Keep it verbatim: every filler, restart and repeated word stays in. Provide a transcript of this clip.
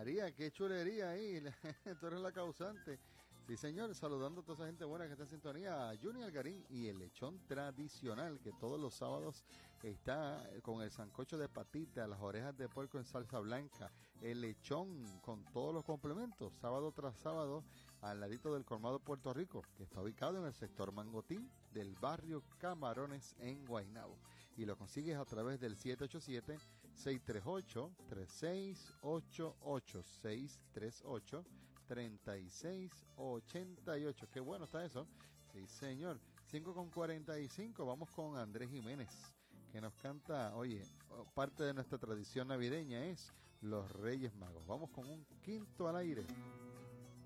María, qué chulería ahí. Tú eres la causante. Sí, señor, saludando a toda esa gente buena que está en sintonía. Junior Algarín y el lechón tradicional, que todos los sábados está con el sancocho de patita, las orejas de puerco en salsa blanca, el lechón con todos los complementos, sábado tras sábado, al ladito del Colmado Puerto Rico, que está ubicado en el sector Mangotín del barrio Camarones en Guaynabo. Y lo consigues a través del siete ocho siete, seis tres ocho, tres seis ocho ocho, seis tres ocho, tres seis ocho ocho. Qué bueno está eso. Sí, señor. cinco con cuarenta y cinco. Vamos con Andrés Jiménez, que nos canta, oye, parte de nuestra tradición navideña es Los Reyes Magos. Vamos con un quinto al aire.